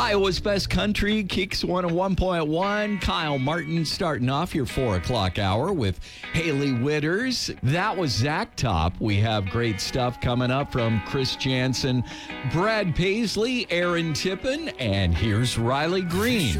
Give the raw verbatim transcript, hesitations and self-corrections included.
Iowa's Best Country, Kicks one oh one point one. Kyle Martin starting off your four o'clock hour with Haley Witters. That was Zach Top. We have great stuff coming up from Chris Jansen, Brad Paisley, Aaron Tippin, and here's Riley Green.